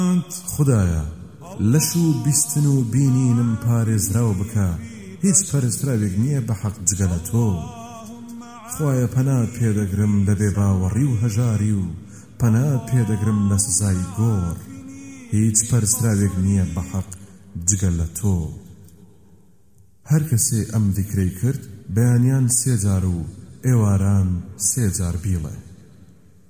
خدایە لەش و بیستن و بینینم پارێزراو بکە هیچ پەرستراوێک نییە بە حەق جگە لە تۆ خوایە پەنات پێدەگرم لە بێباوەڕی و هەژاری و پەنات پێدەگرم لە سزای گۆڕ هیچ پەرستراوێک نییە بە حەق جگە لە تۆ هەر کەسێ ئەم دیکرەی کرد بەیانیان 3 جار و ئێواران 3 جار بیڵێ